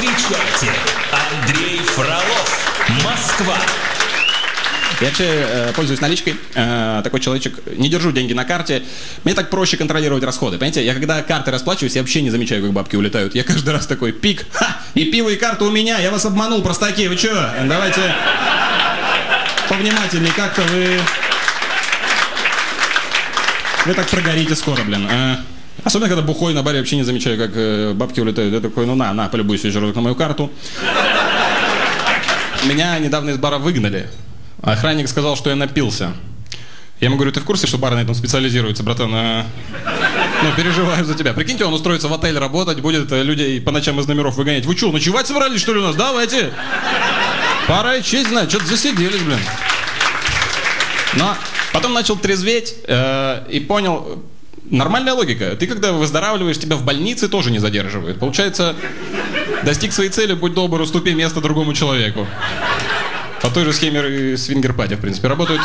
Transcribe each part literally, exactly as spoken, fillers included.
Встречайте, Андрей Фролов, Москва. Я вообще э, пользуюсь наличкой, э, такой человечек, не держу деньги на карте, мне так проще контролировать расходы, понимаете, я когда карты расплачиваюсь, я вообще не замечаю, как бабки улетают, я каждый раз такой пик, ха, и пиво, и карта у меня, я вас обманул, простаки, вы чё, давайте повнимательнее, как-то вы, вы так прогорите скоро, блин, э, особенно когда бухой на баре, вообще не замечаю, как э, бабки улетают, я такой, ну на, на, полюбуйся еще разок на мою карту. Меня недавно из бара выгнали. Охранник сказал, что я напился. Я ему говорю, ты в курсе, что бар на этом специализируется, братан? А... Ну, переживаю за тебя. Прикиньте, он устроится в отель работать, будет людей по ночам из номеров выгонять. Вы что, ночевать собрались, что ли, у нас? Давайте. Пора и честь знать, что-то засиделись, блин. Но потом начал трезветь э, и понял, нормальная логика. Ты, когда выздоравливаешь, тебя в больнице тоже не задерживают. Получается, достиг своей цели, будь добр, уступи место другому человеку. По той же схеме свингер-пати, в принципе, работают.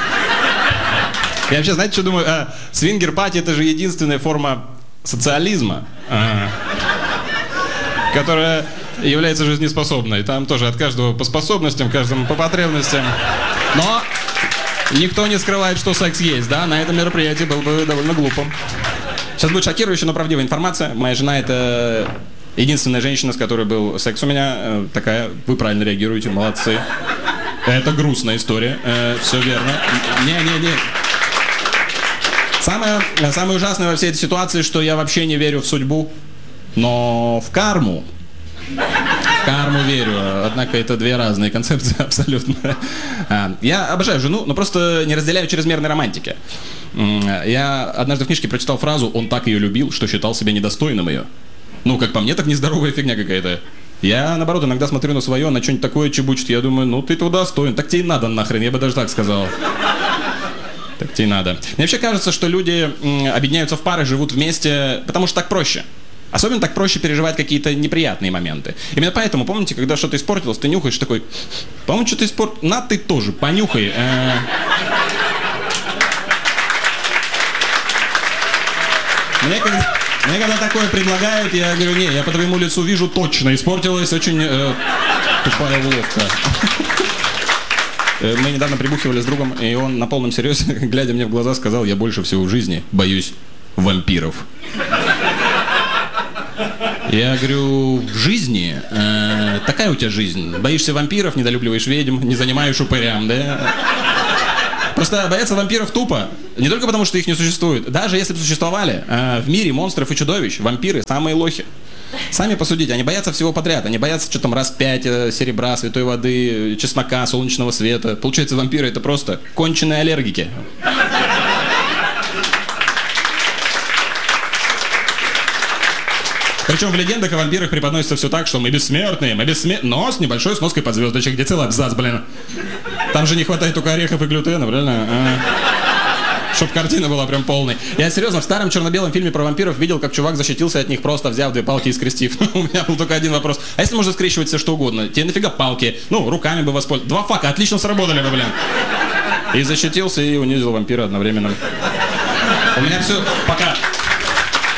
Я вообще, знаете, что думаю? А, свингер-пати — это же единственная форма социализма, а, которая является жизнеспособной. Там тоже от каждого по способностям, каждому по потребностям. Но никто не скрывает, что секс есть, да? На этом мероприятии было бы довольно глупо. Сейчас будет шокирующая, но правдивая информация. Моя жена — это единственная женщина, с которой был секс у меня. Такая, вы правильно реагируете, молодцы. Это грустная история, э, все верно. Не-не-не. Самое, самое ужасное во всей этой ситуации, что я вообще не верю в судьбу, но в карму. В карму верю, однако это две разные концепции абсолютно. Я обожаю жену, но просто не разделяю чрезмерной романтики. Я однажды в книжке прочитал фразу «Он так ее любил, что считал себя недостойным ее». Ну, как по мне, так нездоровая фигня какая-то. Я, наоборот, иногда смотрю на свое, на что-нибудь такое чебучит. Я думаю, ну ты туда достоин. Так тебе и надо нахрен, я бы даже так сказал. Так тебе и надо. Мне вообще кажется, что люди м, объединяются в пары, живут вместе, потому что так проще. Особенно так проще переживать какие-то неприятные моменты. Именно поэтому, помните, когда что-то испортилось, ты нюхаешь такой, по-моему, что-то испортилось. На, ты тоже, понюхай. Э Мне когда... Мне когда такое предлагают, я говорю, не, я по твоему лицу вижу, точно испортилась, очень э, тупая уловка. Мы недавно прибухивали с другом, и он на полном серьезе, глядя мне в глаза, сказал, я больше всего в жизни боюсь вампиров. Я говорю, в жизни? Э, такая у тебя жизнь. Боишься вампиров, недолюбливаешь ведьм, не занимаешь упырям, да? Просто бояться вампиров тупо. Не только потому, что их не существует. Даже если бы существовали, э, в мире монстров и чудовищ вампиры самые лохи. Сами посудите, они боятся всего подряд. Они боятся, что там раз пять э, серебра, святой воды, чеснока, солнечного света. Получается, вампиры — это просто конченые аллергики. Причем в легендах о вампирах преподносится все так, что мы бессмертные, мы бессмертные. Но с небольшой сноской под звездочек, где целый абзац, блин. Там же не хватает только орехов и глютена, правильно? А. Чтоб картина была прям полной. Я серьезно, в старом черно-белом фильме про вампиров видел, как чувак защитился от них, просто взяв две палки и скрестив. У меня был только один вопрос. А если можно скрещивать все что угодно? Тебе нафига палки? Ну, руками бы воспользоваться. Два фака, отлично сработали бы, блин. И защитился, и унизил вампира одновременно. У меня все. Пока.